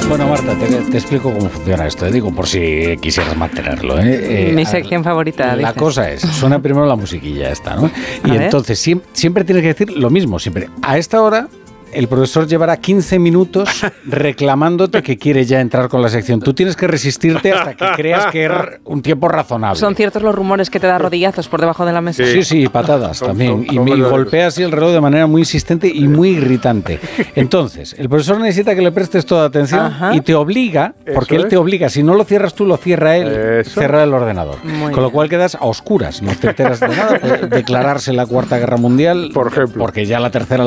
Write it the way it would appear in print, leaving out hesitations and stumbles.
Bueno, Marta, te explico cómo funciona esto. Digo, por si quisieras mantenerlo. Mi sección favorita. La cosa es, suena primero la musiquilla esta, ¿no? Y entonces siempre tienes que decir lo mismo, siempre. A esta hora el profesor llevará 15 minutos reclamándote que quiere ya entrar con la sección. Tú tienes que resistirte hasta que creas que es un tiempo razonable. ¿Son ciertos los rumores que te da rodillazos por debajo de la mesa? Sí, patadas también. Y me golpea así el reloj de manera muy insistente y muy irritante. Entonces, el profesor necesita que le prestes toda atención y te obliga, porque él te obliga. Si no lo cierras tú, lo cierra él. Cerrar el ordenador. Con lo cual quedas a oscuras. No te enteras de nada. Puede declararse la Cuarta Guerra Mundial, por ejemplo, porque ya la Tercera